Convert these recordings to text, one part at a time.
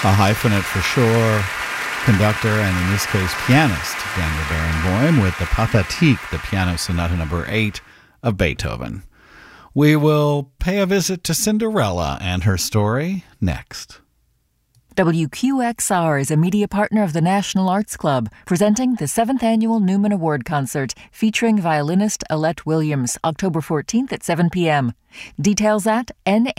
a hyphenate for sure, conductor and in this case pianist Daniel Barenboim with the Pathétique, the Piano Sonata No. 8 of Beethoven. We will pay a visit to Cinderella and her story next. WQXR is a media partner of the National Arts Club, presenting the 7th Annual Newman Award Concert featuring violinist Alette Williams, October 14th at 7 p.m. Details at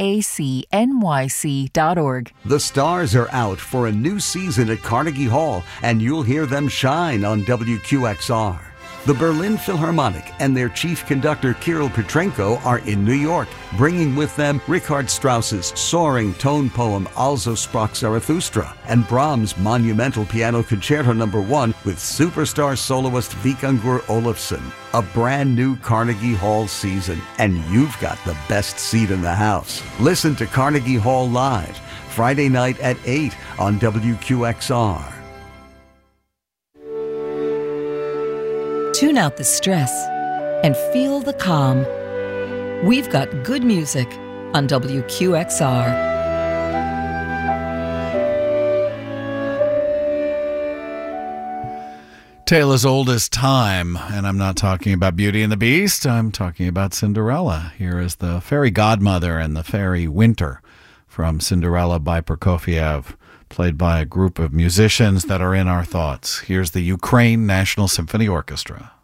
nacnyc.org. The stars are out for a new season at Carnegie Hall, and you'll hear them shine on WQXR. The Berlin Philharmonic and their chief conductor Kirill Petrenko are in New York, bringing with them Richard Strauss's soaring tone poem Also sprach Zarathustra and Brahms' monumental piano concerto No. 1 with superstar soloist Vikingur Olafsson. A brand new Carnegie Hall season, and you've got the best seat in the house. Listen to Carnegie Hall Live, Friday night at 8 on WQXR. Tune out the stress and feel the calm. We've got good music on WQXR. Tale as old as time, and I'm not talking about Beauty and the Beast, I'm talking about Cinderella. Here is the fairy godmother and the fairy Winter from Cinderella by Prokofiev, played by a group of musicians that are in our thoughts. Here's the Ukraine National Symphony Orchestra.